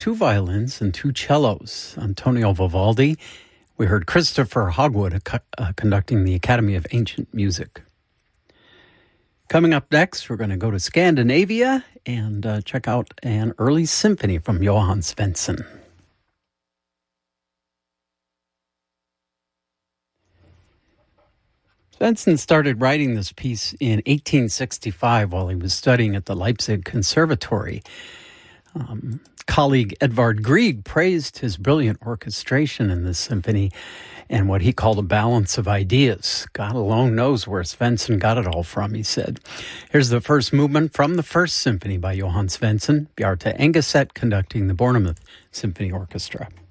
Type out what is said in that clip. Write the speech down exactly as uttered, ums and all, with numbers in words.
two violins and two cellos. Antonio Vivaldi. We heard Christopher Hogwood uh, conducting the Academy of Ancient Music. Coming up next, we're going to go to Scandinavia and uh, check out an early symphony from Johann Svensson. Svensson started writing this piece in eighteen sixty-five while he was studying at the Leipzig Conservatory. Um, colleague Edvard Grieg praised his brilliant orchestration in this symphony and what he called a balance of ideas. God alone knows where Svensson got it all from, he said. Here's the first movement from the first symphony by Johann Svensson, Bjarte Engeset conducting the Bournemouth Symphony Orchestra.